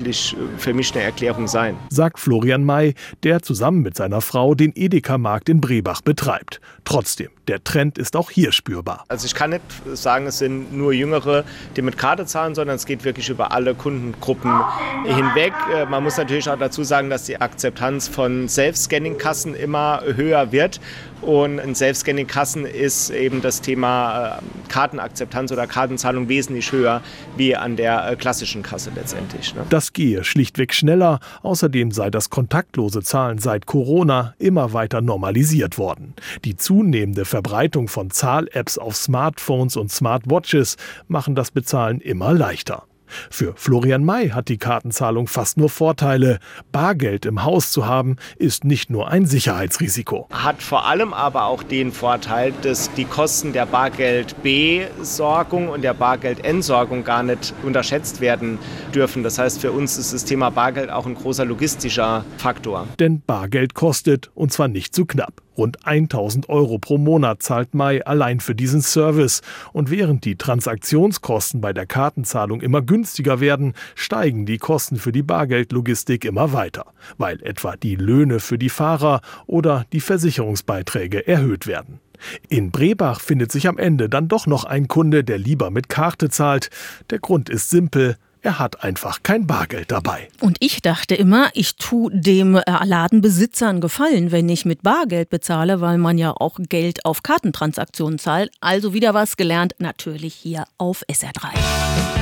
letztendlich für mich eine Erklärung sein. Sagt Florian May, der zusammen mit seiner Frau den Edeka-Markt in Brebach betreibt. Trotzdem, der Trend ist auch hier spürbar. Also ich kann nicht sagen, es sind nur Jüngere, die mit Karte zahlen, sondern es geht wirklich über alle Kundengruppen hinweg. Man muss natürlich auch dazu sagen, dass die Akzeptanz von Self-Scanning-Kassen immer höher wird. Und in Self-Scanning-Kassen ist eben das Thema Kartenakzeptanz oder Kartenzahlung wesentlich höher wie an der klassischen Kasse letztendlich. Das gehe schlichtweg schneller. Außerdem sei das kontaktlose Zahlen seit Corona immer weiter normalisiert worden. Die zunehmende Verbreitung von Zahl-Apps auf Smartphones und Smartwatches machen das Bezahlen immer leichter. Für Florian May hat die Kartenzahlung fast nur Vorteile. Bargeld im Haus zu haben, ist nicht nur ein Sicherheitsrisiko. Hat vor allem aber auch den Vorteil, dass die Kosten der Bargeld-Besorgung und der Bargeldentsorgung gar nicht unterschätzt werden dürfen. Das heißt, für uns ist das Thema Bargeld auch ein großer logistischer Faktor. Denn Bargeld kostet, und zwar nicht zu knapp. Rund 1.000 € pro Monat zahlt May allein für diesen Service. Und während die Transaktionskosten bei der Kartenzahlung immer günstiger werden, steigen die Kosten für die Bargeldlogistik immer weiter, weil etwa die Löhne für die Fahrer oder die Versicherungsbeiträge erhöht werden. In Brebach findet sich am Ende dann doch noch ein Kunde, der lieber mit Karte zahlt. Der Grund ist simpel. Er hat einfach kein Bargeld dabei. Und ich dachte immer, ich tue dem Ladenbesitzer einen Gefallen, wenn ich mit Bargeld bezahle, weil man ja auch Geld auf Kartentransaktionen zahlt. Also wieder was gelernt, natürlich hier auf SR3.